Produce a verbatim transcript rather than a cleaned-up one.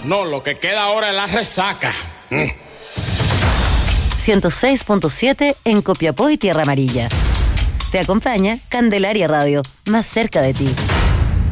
No, lo que queda ahora es la resaca. Mm. ciento seis punto siete en Copiapó y Tierra Amarilla. Te acompaña Candelaria Radio, más cerca de ti.